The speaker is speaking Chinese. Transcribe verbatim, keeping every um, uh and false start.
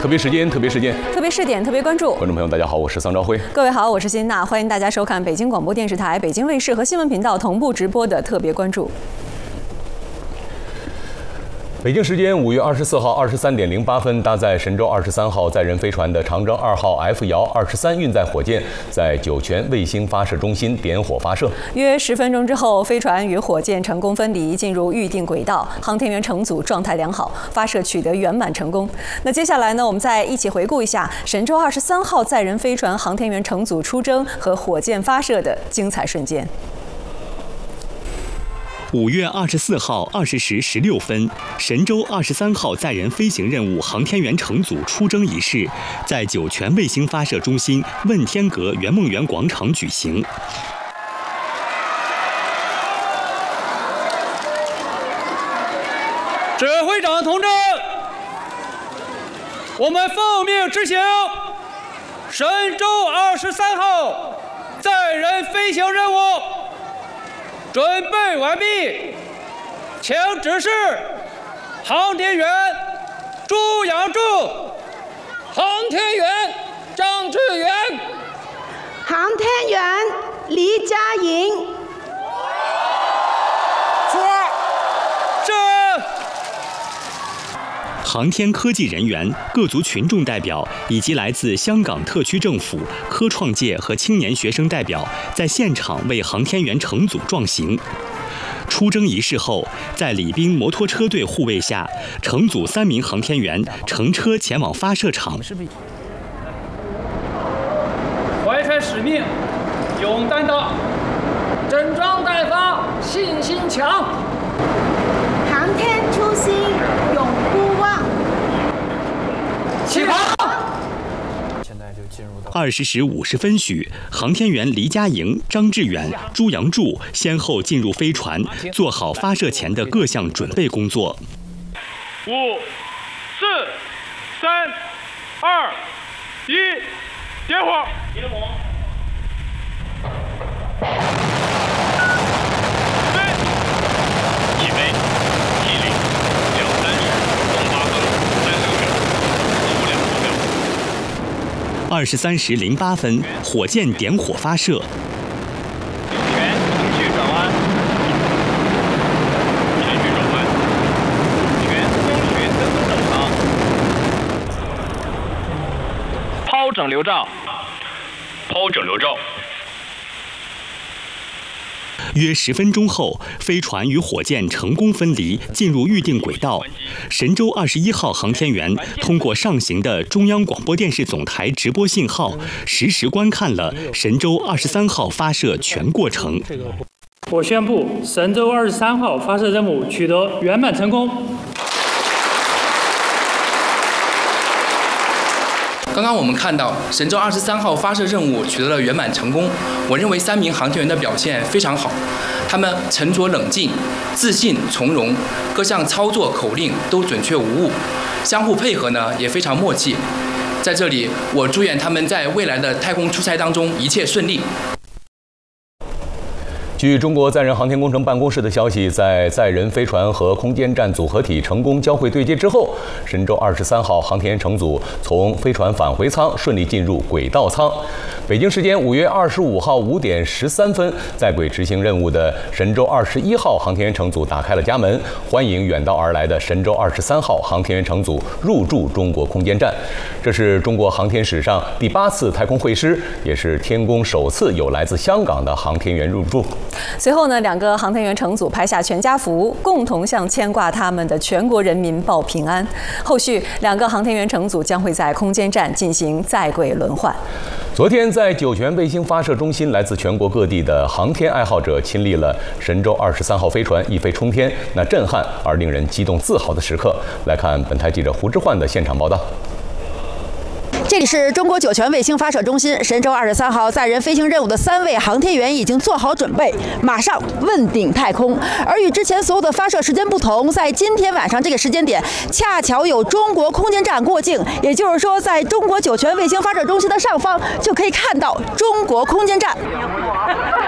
特别时间，特别事件， 特别试点，特别关注。 观众朋友，大家好，我是桑昭辉。 各位好，我是辛娜，欢迎大家收看北京广播电视台、北京卫视和新闻频道同步直播的特别关注。 北京时间五月二十四号二十三点零八分，搭载神舟二十三号载人飞船的长征二号 F 遥二十三运载火箭在酒泉卫星发射中心点火发射。 约十分钟之后，飞船与火箭成功分离，进入预定轨道。航天员乘组状态良好，发射取得圆满成功。那接下来呢，我们再一起回顾一下神舟二十三号载人飞船航天员乘组出征和火箭发射的精彩瞬间。 五月二十四号二十时十六分，神舟二十三号载人飞行任务航天员乘组出征仪式在酒泉卫星发射中心问天阁圆梦园广场举行。 指挥长同志，我们奉命执行神舟二十三号载人飞行任务。准备完毕，请指示航天员朱杨柱、航天员张志远、 航天员黎佳莹。 是。 航天科技人员、各族群众代表以及来自香港特区政府、科创界和青年学生代表在现场为航天员乘组壮行。出征仪式后，在礼宾摩托车队护卫下，乘组三名航天员乘车前往发射场。 怀揣使命，勇担当，整装待发，信心强。 航天初心，永不忘。 起航。 二十时五十分许，航天员黎佳莹、张志远、朱杨柱先后进入飞船，做好发射前的各项准备工作。 五、四、三、二、一，点火！点火！飞！一飞，一零，两三十，东八分，三六九，五两五秒。 二十三时零八分，火箭点火发射。 全程序转弯，程序转弯，全光学灯正常。抛整流罩，抛整流罩。 约十分钟后，飞船与火箭成功分离，进入预定轨道。神舟二十一号航天员通过上行的中央广播电视总台直播信号，实时观看了神舟二十三号发射全过程。 我宣布，神舟二十三号发射任务取得圆满成功。 刚刚我们看到神舟二十三号发射任务取得了圆满成功，我认为三名航天员的表现非常好，他们沉着冷静、自信从容，各项操作口令都准确无误，相互配合呢也非常默契。在这里，我祝愿他们在未来的太空出差当中一切顺利。 据中国载人航天工程办公室的消息，在载人飞船和空间站组合体成功交会对接之后，神舟二十三号航天员乘组从飞船返回舱顺利进入轨道舱。北京时间五月二十五号五点十三分，在轨执行任务的神舟二十一号航天员乘组打开了家门，欢迎远道而来的神舟二十三号航天员乘组入驻中国空间站。这是中国航天史上第八次太空会师，也是天宫首次有来自香港的航天员入驻。 随后呢，两个航天员乘组拍下全家福，共同向牵挂他们的全国人民报平安。后续两个航天员乘组将会在空间站进行在轨轮换。 昨天，在酒泉卫星发射中心，来自全国各地的航天爱好者亲历了神舟二十三号飞船一飞冲天那震撼而令人激动自豪的时刻。来看本台记者胡之焕的现场报道。 这里是中国酒泉卫星发射中心，神舟二十三号载人飞行任务的三位航天员已经做好准备，马上问鼎太空。而与之前所有的发射时间不同，在今天晚上这个时间点，恰巧有中国空间站过境，也就是说，在中国酒泉卫星发射中心的上方就可以看到中国空间站。